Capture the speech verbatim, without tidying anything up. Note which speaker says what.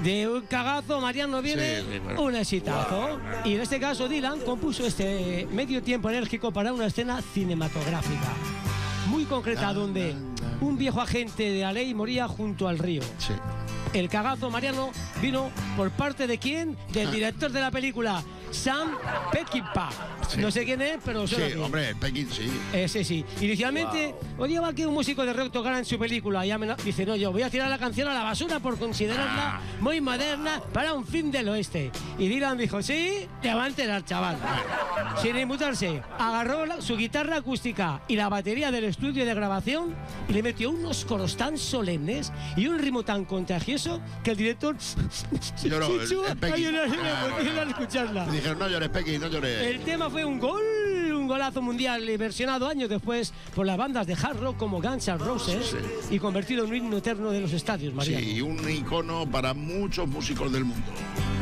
Speaker 1: De un cagazo, Mariano, viene
Speaker 2: Sí, bueno.
Speaker 1: un exitazo. Y en este caso, Dylan compuso este medio tiempo enérgico para una escena cinematográfica muy concreta, donde un viejo agente de la ley moría junto al río.
Speaker 2: Sí.
Speaker 1: El cagazo, Mariano, vino por parte de quién? Del director de la película, Sam Peckinpah.
Speaker 2: Sí.
Speaker 1: No sé quién es, pero suena
Speaker 2: Sí,
Speaker 1: bien.
Speaker 2: hombre, el Pekín, sí.
Speaker 1: Ese sí. Inicialmente odiaba que un músico de rock tocara en su película. Y amena- dice, no, yo voy a tirar la canción a la basura por considerarla muy moderna para un film del oeste. Y Dylan dijo, sí, te va a enterar, chaval. Sin inmutarse, agarró la- su guitarra acústica y la batería del estudio de grabación y le metió unos coros tan solemnes y un ritmo tan contagioso que el director
Speaker 2: Lloró, el-
Speaker 1: echó
Speaker 2: el
Speaker 1: a
Speaker 2: Pekín.
Speaker 1: llorar en la
Speaker 2: Ah,
Speaker 1: emoción
Speaker 2: bueno.
Speaker 1: al escucharla.
Speaker 2: Me dijeron, no llores, Pekín, no llores.
Speaker 1: El tema fue un gol, un golazo mundial y versionado años después por las bandas de hard rock como Guns N' Roses
Speaker 2: Sí.
Speaker 1: y convertido en un himno eterno de los estadios, Mariano.
Speaker 2: Sí, un icono para muchos músicos del mundo.